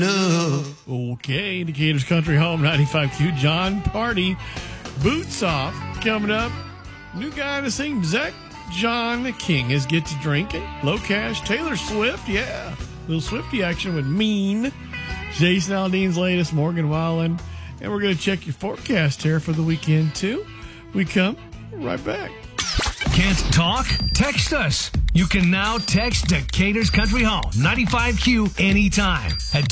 Okay, Decatur's Country Home, 95Q. John Party, Boots Off, coming up. New guy to sing, Zach John King, is Get to Drinking. Low Cash, Taylor Swift, yeah. Little Swifty action with Mean. Jason Aldean's latest, Morgan Wallen. And we're going to check your forecast here for the weekend, too. We come right back. Can't talk? Text us. You can now text Decatur's Country Home, 95Q, anytime at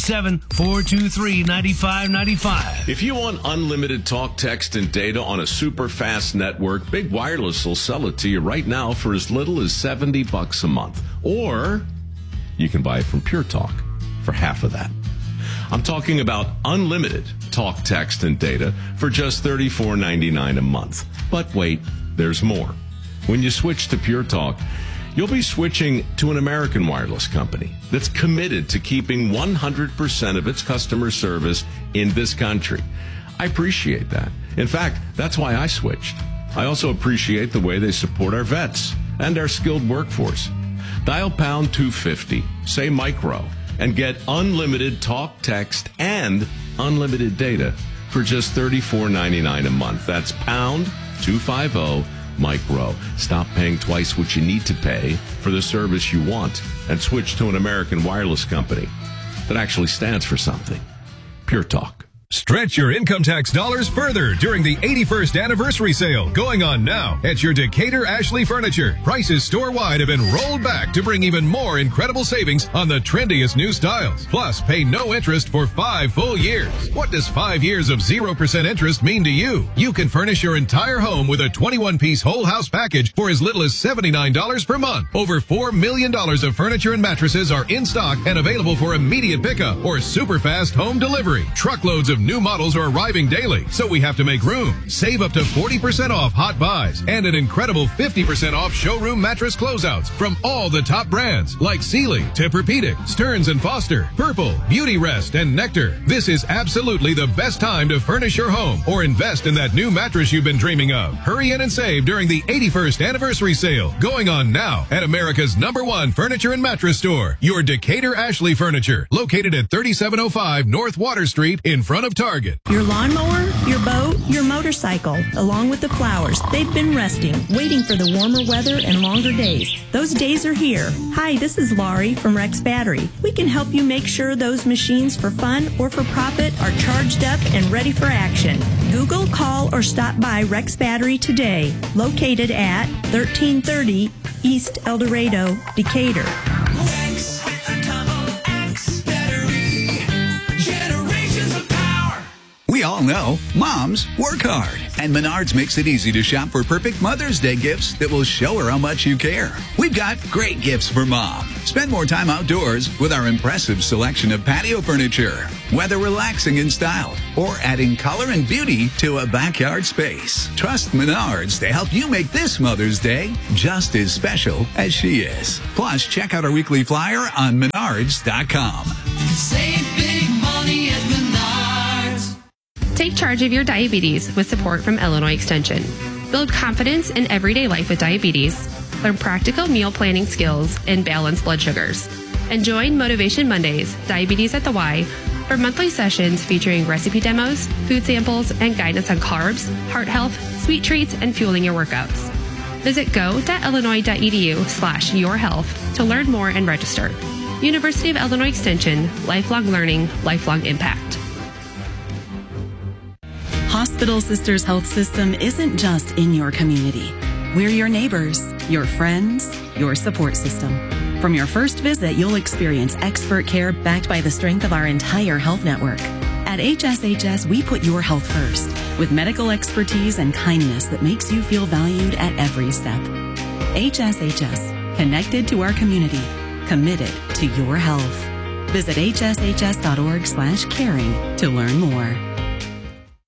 217-423-9595. If you want unlimited talk, text, and data on a super fast network, Big Wireless will sell it to you right now for as little as $70 a month. Or you can buy it from Pure Talk for half of that. I'm talking about unlimited talk, text, and data for just $34.99 a month. But wait, there's more. When you switch to Pure Talk, you'll be switching to an American wireless company that's committed to keeping 100% of its customer service in this country. I appreciate that. In fact, that's why I switched. I also appreciate the way they support our vets and our skilled workforce. Dial pound 250, say micro, and get unlimited talk, text, and unlimited data for just $34.99 a month. That's pound 250 micro. Stop paying twice what you need to pay for the service you want and switch to an American wireless company that actually stands for something. Pure Talk. Stretch your income tax dollars further during the 81st anniversary sale going on now at your Decatur Ashley Furniture. Prices store-wide have been rolled back to bring even more incredible savings on the trendiest new styles. Plus, pay no interest for 5 full years. What does 5 years of 0% interest mean to you? You can furnish your entire home with a 21-piece whole house package for as little as $79 per month. Over $4 million of furniture and mattresses are in stock and available for immediate pickup or super fast home delivery. Truckloads of new models are arriving daily, so we have to make room. Save up to 40% off hot buys and an incredible 50% off showroom mattress closeouts from all the top brands like Sealy, Tempur-Pedic, Stearns & Foster, Purple, Beauty Rest, and Nectar. This is absolutely the best time to furnish your home or invest in that new mattress you've been dreaming of. Hurry in and save during the 81st anniversary sale going on now at America's #1 furniture and mattress store, your Decatur Ashley Furniture, located at 3705 North Water Street in front of Target. Your lawnmower, your boat, your motorcycle, along with the flowers, they've been resting, waiting for the warmer weather and longer days. Those days are here. Hi, this is Laurie from Rex Battery. We can help you make sure those machines for fun or for profit are charged up and ready for action. Google, call, or stop by Rex Battery today, located at 1330 East El Dorado, Decatur. We all know moms work hard, and Menards makes it easy to shop for perfect Mother's Day gifts that will show her how much you care. We've got great gifts for Mom. Spend more time outdoors with our impressive selection of patio furniture, whether relaxing in style or adding color and beauty to a backyard space. Trust Menards to help you make this Mother's Day just as special as she is. Plus, check out our weekly flyer on Menards.com. Save big money at Menards. Take charge of your diabetes with support from Illinois Extension. Build confidence in everyday life with diabetes. Learn practical meal planning skills and balance blood sugars. And join Motivation Mondays, Diabetes at the Y, for monthly sessions featuring recipe demos, food samples, and guidance on carbs, heart health, sweet treats, and fueling your workouts. Visit go.illinois.edu/yourhealth to learn more and register. University of Illinois Extension, lifelong learning, lifelong impact. Hospital Sisters Health System isn't just in your community. We're your neighbors, your friends, your support system. From your first visit, you'll experience expert care backed by the strength of our entire health network. At HSHS, we put your health first with medical expertise and kindness that makes you feel valued at every step. HSHS, connected to our community, committed to your health. Visit hshs.org/caring to learn more.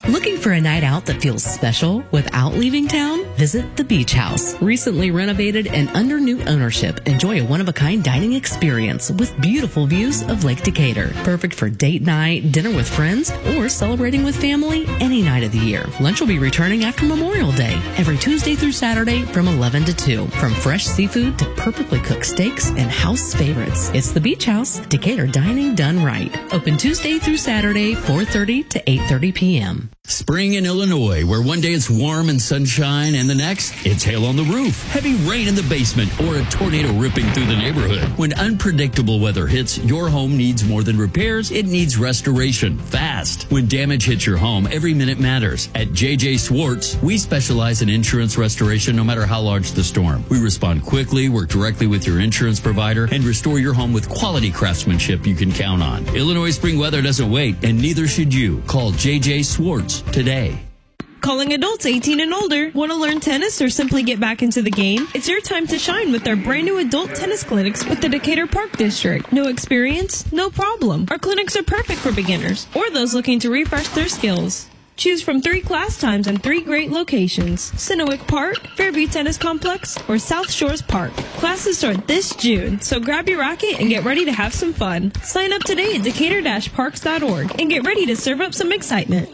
Looking for a night out that feels special without leaving town? Visit the Beach House. Recently renovated and under new ownership, enjoy a one-of-a-kind dining experience with beautiful views of Lake Decatur. Perfect for date night, dinner with friends, or celebrating with family any night of the year. Lunch will be returning after Memorial Day, every Tuesday through Saturday from 11 to 2. From fresh seafood to perfectly cooked steaks and house favorites. It's the Beach House, Decatur dining done right. Open Tuesday through Saturday, 4:30 to 8:30 p.m. Spring in Illinois, where one day it's warm and sunshine and the next it's hail on the roof, heavy rain in the basement, or a tornado ripping through the neighborhood. When unpredictable weather hits, your home needs more than repairs, it needs restoration, fast. When damage hits your home, every minute matters. At J.J. Swartz, we specialize in insurance restoration no matter how large the storm. We respond quickly, work directly with your insurance provider, and restore your home with quality craftsmanship you can count on. Illinois spring weather doesn't wait, and neither should you. Call J.J. Swartz today. Calling adults 18 and older. Want to learn tennis or simply get back into the game? It's your time to shine with our brand new adult tennis clinics with the Decatur Park District. No experience? No problem. Our clinics are perfect for beginners or those looking to refresh their skills. Choose from 3 class times and 3 great locations: Sinowick Park, Fairview Tennis Complex, or South Shores Park. Classes start this June, so grab your racket and get ready to have some fun. Sign up today at decatur-parks.org and get ready to serve up some excitement.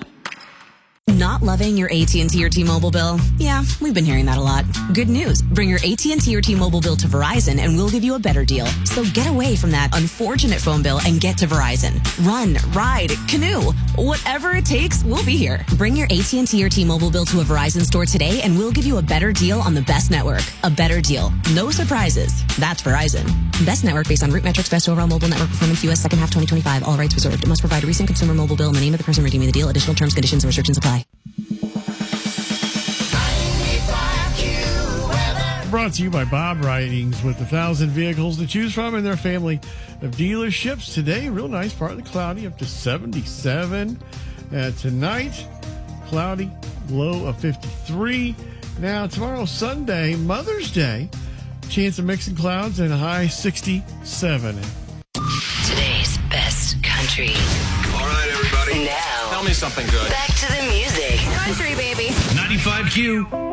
Not loving your AT&T or T-Mobile bill? Yeah, we've been hearing that a lot. Good news. Bring your AT&T or T-Mobile bill to Verizon and we'll give you a better deal. So get away from that unfortunate phone bill and get to Verizon. Run, ride, canoe. Whatever it takes, we'll be here. Bring your AT&T or T-Mobile bill to a Verizon store today and we'll give you a better deal on the best network. A better deal. No surprises. That's Verizon. Best network based on root metrics, best overall mobile network performance, U.S. second half 2025. All rights reserved. It must provide a recent consumer mobile bill in the name of the person redeeming the deal. Additional terms, conditions, and restrictions apply. Brought to you by Bob Ridings with 1,000 vehicles to choose from in their family of dealerships. Today, real nice, partly cloudy, up to 77. Tonight, cloudy, low of 53. Now, tomorrow, Sunday, Mother's Day, chance of mixing clouds and a high 67. Today's best country. All right, everybody. Now, tell me something good. Back to the music. Country, baby. 95Q.